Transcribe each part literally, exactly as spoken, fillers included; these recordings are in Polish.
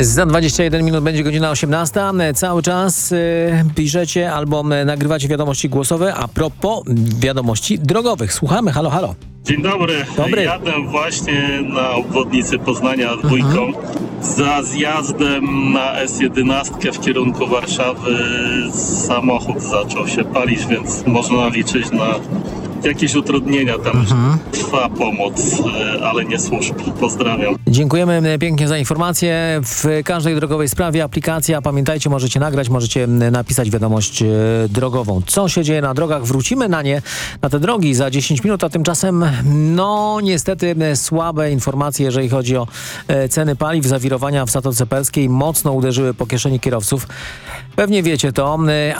Za dwadzieścia jeden minut będzie godzina osiemnasta. Cały czas y, piszecie albo nagrywacie wiadomości głosowe a propos wiadomości drogowych. Słuchamy, halo, halo. Dzień dobry. Dobry. Jadę właśnie na obwodnicy Poznania dwójką. Mhm. Za zjazdem na S jedenaście w kierunku Warszawy samochód zaczął się palić, więc można liczyć na jakieś utrudnienia. Tam mhm. trwa pomoc, ale nie służb. Pozdrawiam. Dziękujemy pięknie za informację. W każdej drogowej sprawie aplikacja, pamiętajcie, możecie nagrać, możecie napisać wiadomość drogową. Co się dzieje na drogach? Wrócimy na nie, na te drogi za dziesięć minut, a tymczasem no niestety słabe informacje, jeżeli chodzi o ceny paliw. Zawirowania w Zatoce Perskiej mocno uderzyły po kieszeni kierowców. Pewnie wiecie to,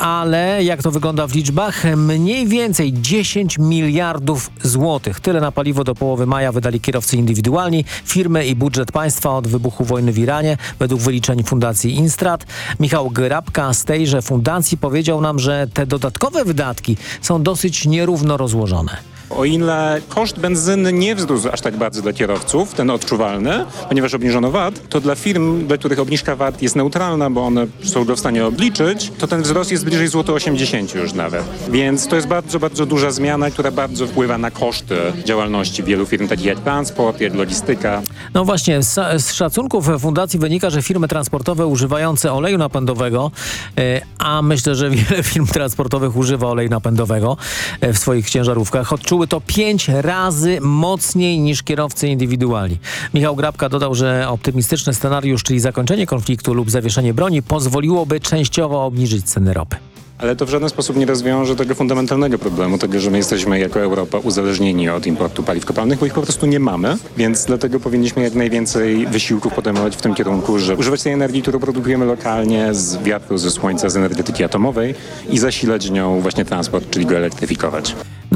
ale jak to wygląda w liczbach? Mniej więcej dziesięć miliardów złotych. Tyle na paliwo do połowy maja wydali kierowcy indywidualni, firmy i budżet państwa od wybuchu wojny w Iranie, według wyliczeń Fundacji Instrat. Michał Grabka z tejże fundacji powiedział nam, że te dodatkowe wydatki są dosyć nierówno rozłożone. O ile koszt benzyny nie wzrósł aż tak bardzo dla kierowców, ten odczuwalny, ponieważ obniżono V A T, to dla firm, dla których obniżka V A T jest neutralna, bo one są go w stanie obliczyć, to ten wzrost jest bliżej złoto osiemdziesiąt już nawet. Więc to jest bardzo, bardzo duża zmiana, która bardzo wpływa na koszty działalności wielu firm, takich jak transport, jak logistyka. No właśnie, z, z szacunków fundacji wynika, że firmy transportowe używające oleju napędowego, yy, a myślę, że wiele firm transportowych używa oleju napędowego yy, w swoich ciężarówkach, odczuły to pięć razy mocniej niż kierowcy indywidualni. Michał Grabka dodał, że optymistyczny scenariusz, czyli zakończenie konfliktu lub zawieszenie broni, pozwoliłoby częściowo obniżyć ceny ropy. Ale to w żaden sposób nie rozwiąże tego fundamentalnego problemu, tego, że my jesteśmy jako Europa uzależnieni od importu paliw kopalnych, bo ich po prostu nie mamy, więc dlatego powinniśmy jak najwięcej wysiłków podejmować w tym kierunku, że używać tej energii, którą produkujemy lokalnie z wiatru, ze słońca, z energetyki atomowej i zasilać nią właśnie transport, czyli go elektryfikować.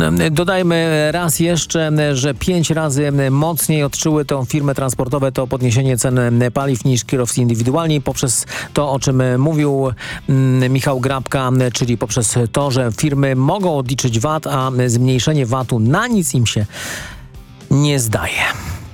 Dodajmy raz jeszcze, że pięć razy mocniej odczuły tę firmy transportowe to podniesienie cen paliw niż kierowcy indywidualni poprzez to, o czym mówił Michał Grabka, czyli poprzez to, że firmy mogą odliczyć V A T, a zmniejszenie V A T-u na nic im się nie zdaje.